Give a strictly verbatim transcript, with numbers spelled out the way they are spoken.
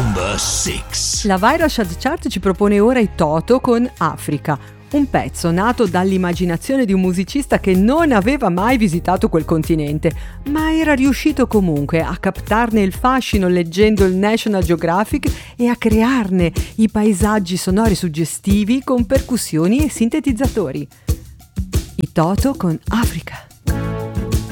Number six. La Viral Chart Chart ci propone ora i Toto con Africa, un pezzo nato dall'immaginazione di un musicista che non aveva mai visitato quel continente, ma era riuscito comunque a captarne il fascino leggendo il National Geographic e a crearne i paesaggi sonori suggestivi con percussioni e sintetizzatori. I Toto con Africa.